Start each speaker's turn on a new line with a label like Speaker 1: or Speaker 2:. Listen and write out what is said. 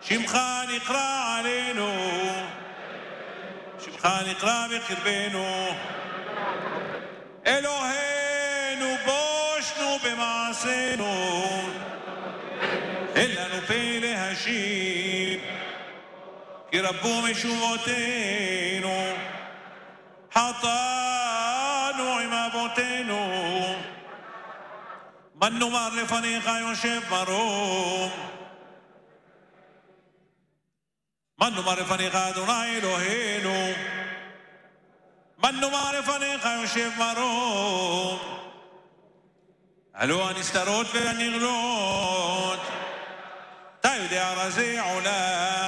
Speaker 1: שמך נקרא עלינו, שמך נקרא בקרבנו. אלוהינו בושנו במעשינו, אין לנו פה להשיב, כי רבו משובותינו, חטאנו עם אבותינו. من נאמר לפניך יושב מרום, من נאמר לפניך אדוני אלוהינו, من נאמר לפניך יושב מרום. עלו הנסתרות והנגלות, אתה יודע רזי עולם.